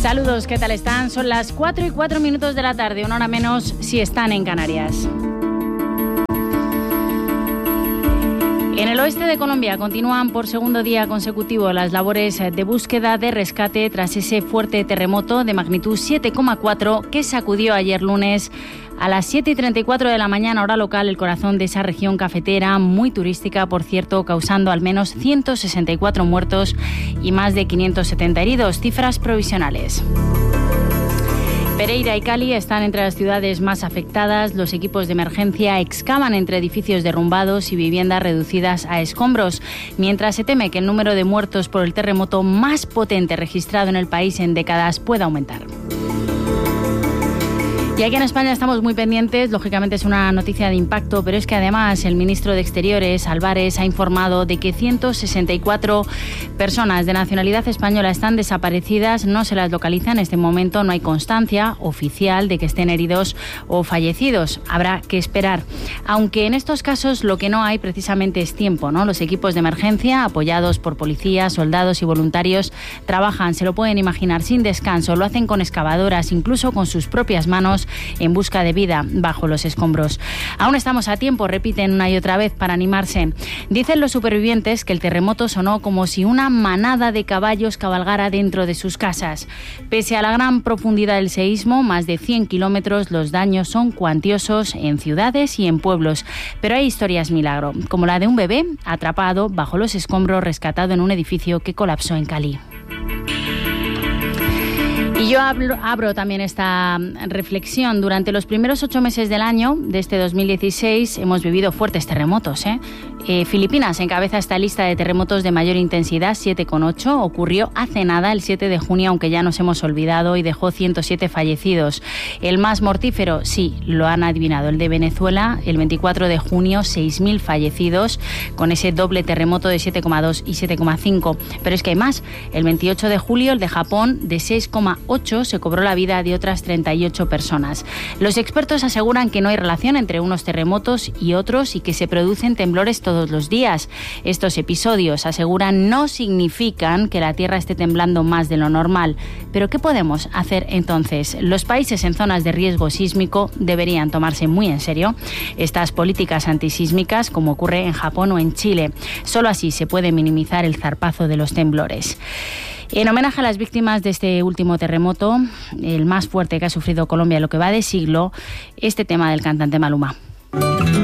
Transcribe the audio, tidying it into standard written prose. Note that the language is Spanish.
Saludos, ¿qué tal están? Son las 4:04 de la tarde, una hora menos si están en Canarias. En el oeste de Colombia continúan por segundo día consecutivo las labores de búsqueda de rescate tras ese fuerte terremoto de magnitud 7,4 que sacudió ayer lunes a las 7:34 de la mañana, hora local, el corazón de esa región cafetera, muy turística, por cierto, causando al menos 164 muertos y más de 570 heridos, cifras provisionales. Pereira y Cali están entre las ciudades más afectadas. Los equipos de emergencia excavan entre edificios derrumbados y viviendas reducidas a escombros, mientras se teme que el número de muertos por el terremoto más potente registrado en el país en décadas pueda aumentar. Y aquí en España estamos muy pendientes, lógicamente es una noticia de impacto, pero es que además el ministro de Exteriores, Álvarez, ha informado de que 164 personas de nacionalidad española están desaparecidas, no se las localiza en este momento, no hay constancia oficial de que estén heridos o fallecidos. Habrá que esperar. Aunque en estos casos lo que no hay precisamente es tiempo, ¿no? Los equipos de emergencia, apoyados por policías, soldados y voluntarios, trabajan, se lo pueden imaginar, sin descanso, lo hacen con excavadoras, incluso con sus propias manos, en busca de vida bajo los escombros. Aún estamos a tiempo, repiten una y otra vez para animarse. Dicen los supervivientes que el terremoto sonó como si una manada de caballos cabalgara dentro de sus casas. Pese a la gran profundidad del seísmo, más de 100 kilómetros, los daños son cuantiosos en ciudades y en pueblos. Pero hay historias milagro, como la de un bebé atrapado bajo los escombros, rescatado en un edificio que colapsó en Cali. Y yo abro también esta reflexión. Durante los primeros 8 meses del año, de este 2016, hemos vivido fuertes terremotos, Filipinas encabeza esta lista de terremotos de mayor intensidad, 7,8. Ocurrió hace nada, el 7 de junio, aunque ya nos hemos olvidado, y dejó 107 fallecidos. El más mortífero, sí, lo han adivinado, el de Venezuela, el 24 de junio, 6.000 fallecidos, con ese doble terremoto de 7,2 y 7,5. Pero es que hay más. El 28 de julio, el de Japón, de 6,8, se cobró la vida de otras 38 personas. Los expertos aseguran que no hay relación entre unos terremotos y otros y que se producen temblores todos los días. Estos episodios, aseguran, no significan que la Tierra esté temblando más de lo normal. ¿Pero qué podemos hacer entonces? Los países en zonas de riesgo sísmico deberían tomarse muy en serio estas políticas antisísmicas, como ocurre en Japón o en Chile. Solo así se puede minimizar el zarpazo de los temblores. En homenaje a las víctimas de este último terremoto, el más fuerte que ha sufrido Colombia en lo que va de siglo, este tema del cantante Maluma.